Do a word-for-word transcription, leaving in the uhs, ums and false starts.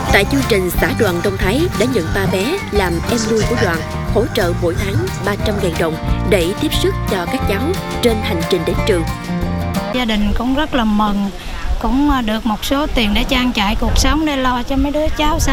Tại chương trình, xã Đoàn Đông Thái đã nhận ba bé làm em nuôi của đoàn, hỗ trợ mỗi tháng ba trăm nghìn đồng để tiếp sức cho các cháu trên hành trình đến trường. Gia đình cũng rất là mừng, cũng được một số tiền để trang trải cuộc sống, để lo cho mấy đứa cháu.